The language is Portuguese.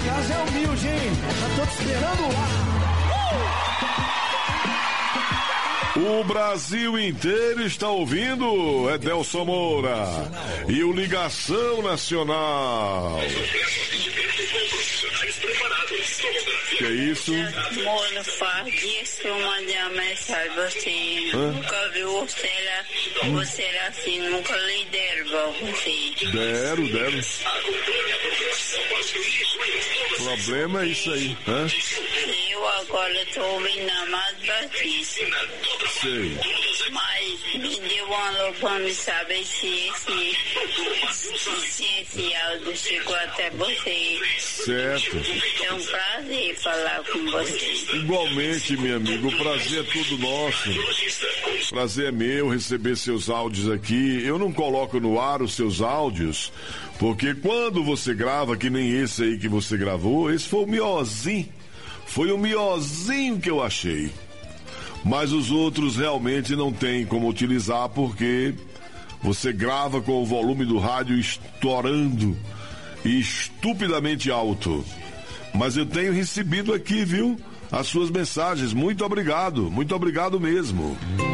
casa é humilde, hein? Já tô te esperando lá. O Brasil inteiro está ouvindo Edelson Moura e o Ligação Nacional. Que é isso? Moura, faz dias que eu mandei uma mensagem pra você. Nunca viu você era assim, nunca lhe deram pra você. Deram. O problema é isso aí, hã? Eu agora tô ouvindo a mais Batista. Sei. Mas me deu um alô pra me saber se esse áudio chegou até você. Certo. É um prazer falar com você. Igualmente, meu amigo, o prazer é tudo nosso. Prazer é meu receber seus áudios aqui. Eu não coloco no ar os seus áudios, porque quando você grava, que nem esse aí que você gravou, esse foi o miozinho. Foi o miozinho que eu achei. Mas os outros realmente não tem como utilizar, porque você grava com o volume do rádio estourando e estupidamente alto. Mas eu tenho recebido aqui, viu, as suas mensagens. Muito obrigado mesmo.